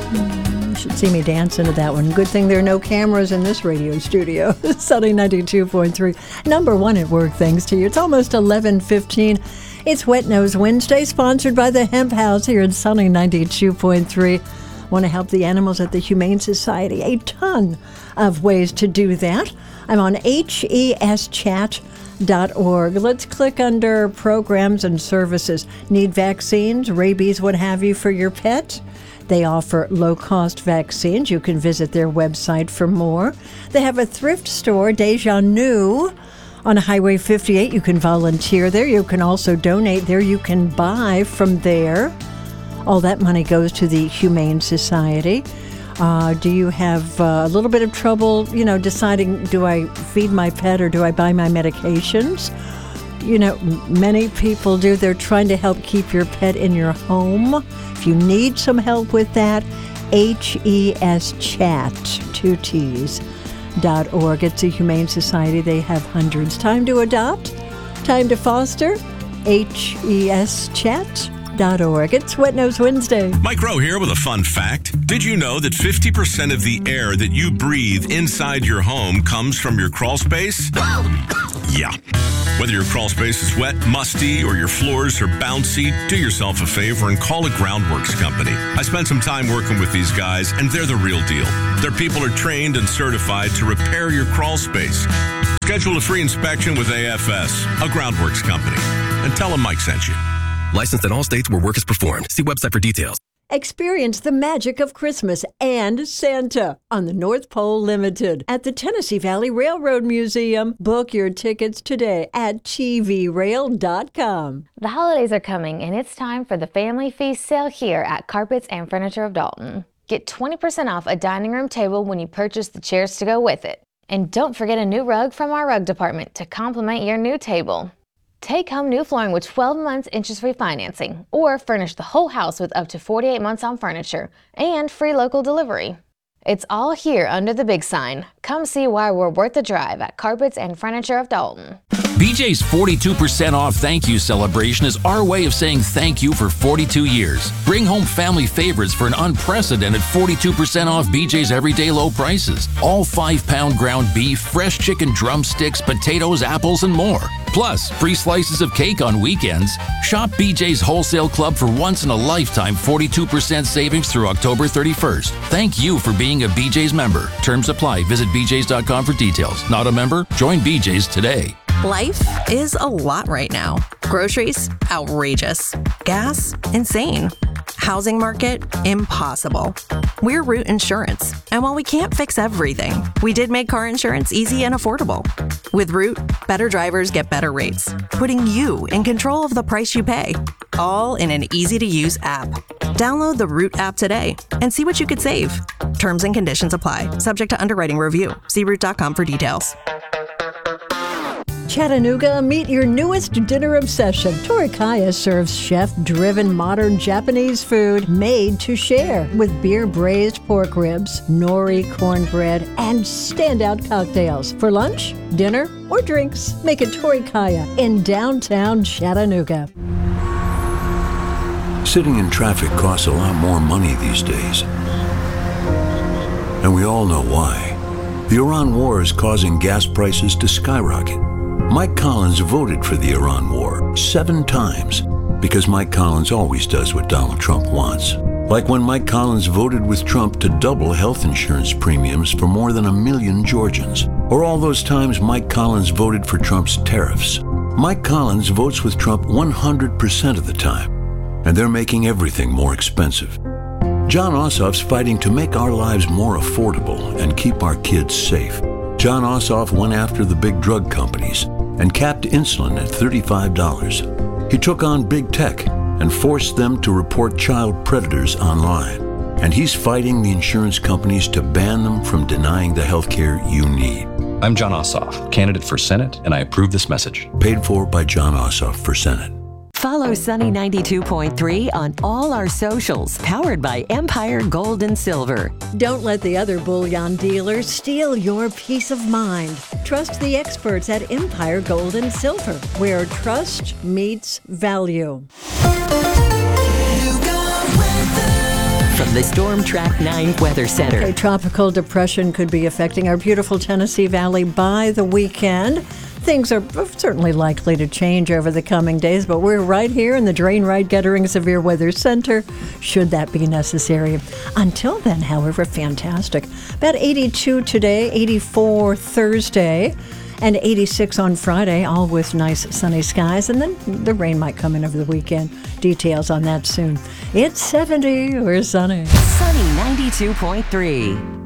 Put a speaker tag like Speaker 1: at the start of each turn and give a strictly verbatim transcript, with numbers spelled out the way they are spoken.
Speaker 1: You should see me dance into that one. Good thing there are no cameras in this radio studio. Sunny ninety-two point three. Number one at work, thanks to you. It's almost eleven fifteen. It's Wet Nose Wednesday, sponsored by the Hemp House here at Sunny ninety-two point three. Want to help the animals at the Humane Society? A ton of ways to do that. I'm on H E S chat dot org. Let's click under programs and services. Need vaccines, rabies, what have you for your pet? They offer low-cost vaccines. You can visit their website for more. They have a thrift store, Deja New, on Highway fifty-eight. You can volunteer there. You can also donate there. You can buy from there. All that money goes to the Humane Society. Uh, do you have uh, a little bit of trouble, you know, deciding, do I feed my pet or do I buy my medications? You know, many people do. They're trying to help keep your pet in your home. If you need some help with that, H E S chat, two T's, dot org. It's a Humane Society. They have hundreds. Time to adopt? Time to foster? H E S chat dot org. It's Wet Nose Wednesday.
Speaker 2: Mike Rowe here with a fun fact. Did you know that fifty percent of the air that you breathe inside your home comes from your crawl space? Yeah. Whether your crawl space is wet, musty, or your floors are bouncy, do yourself a favor and call a Groundworks company. I spent some time working with these guys, and they're the real deal. Their people are trained and certified to repair your crawl space. Schedule a free inspection with A F S, a Groundworks company, and tell them Mike sent you.
Speaker 3: Licensed in all states where work is performed. See website for details.
Speaker 1: Experience the magic of Christmas and Santa on the North Pole Limited at the Tennessee Valley Railroad Museum. Book your tickets today at T V rail dot com.
Speaker 4: The holidays are coming, and it's time for the Family Feast sale here at Carpets and Furniture of Dalton. Get twenty percent off a dining room table when you purchase the chairs to go with it. And don't forget a new rug from our rug department to complement your new table. Take home new flooring with twelve months interest-free financing, or furnish the whole house with up to forty-eight months on furniture and free local delivery. It's all here under the big sign. Come see why we're worth the drive at Carpets and Furniture of Dalton.
Speaker 5: B J's forty-two percent off thank you celebration is our way of saying thank you for forty-two years. Bring home family favorites for an unprecedented forty-two percent off B J's everyday low prices. All five-pound ground beef, fresh chicken drumsticks, potatoes, apples, and more. Plus, free slices of cake on weekends. Shop B J's Wholesale Club for once-in-a-lifetime forty-two percent savings through October thirty-first. Thank you for being a B J's member. Terms apply. Visit B J's dot com for details. Not a member? Join B J's today.
Speaker 6: Life is a lot right now. Groceries, outrageous. Gas, insane. Housing market, impossible. We're Root Insurance, and while we can't fix everything, we did make car insurance easy and affordable. With Root, better drivers get better rates, putting you in control of the price you pay, all in an easy-to-use app. Download the Root app today and see what you could save. Terms and conditions apply, subject to underwriting review. See root dot com for details.
Speaker 1: Chattanooga, meet your newest dinner obsession. Torikaya serves chef-driven modern Japanese food made to share with beer-braised pork ribs, nori cornbread, and standout cocktails. For lunch, dinner, or drinks, make it Torikaya in downtown Chattanooga.
Speaker 7: Sitting in traffic costs a lot more money these days. And we all know why. The Iran war is causing gas prices to skyrocket. Mike Collins voted for the Iran war seven times because Mike Collins always does what Donald Trump wants. Like when Mike Collins voted with Trump to double health insurance premiums for more than a million Georgians. Or all those times Mike Collins voted for Trump's tariffs. Mike Collins votes with Trump one hundred percent of the time, and they're making everything more expensive. John Ossoff's fighting to make our lives more affordable and keep our kids safe. John Ossoff went after the big drug companies and capped insulin at thirty-five dollars. He took on big tech and forced them to report child predators online. And he's fighting the insurance companies to ban them from denying the health care you need.
Speaker 8: I'm John Ossoff, candidate for Senate, and I approve this message.
Speaker 7: Paid for by John Ossoff for Senate.
Speaker 9: Follow Sunny ninety-two point three on all our socials, powered by Empire Gold and Silver.
Speaker 1: Don't let the other bullion dealers steal your peace of mind. Trust the experts at Empire Gold and Silver, where trust meets value.
Speaker 10: From
Speaker 9: from the Storm Track nine Weather Center.
Speaker 1: A tropical depression could be affecting our beautiful Tennessee Valley by the weekend. Things are certainly likely to change over the coming days, but we're right here in the Drain Right Gettering Severe Weather Center, should that be necessary. Until then, however, fantastic. About eighty-two today, eighty-four Thursday, and eighty-six on Friday, all with nice sunny skies, and then the rain might come in over the weekend. Details on that soon. It's seventy, we're sunny.
Speaker 9: Sunny ninety-two point three.